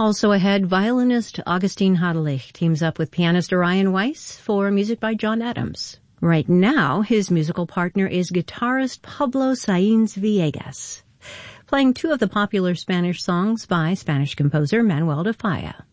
Also ahead, violinist Augustin Hadelich teams up with pianist Orion Weiss for music by John Adams. Right now, his musical partner is guitarist Pablo Sainz Villegas, playing two of the popular Spanish songs by Spanish composer Manuel de Falla.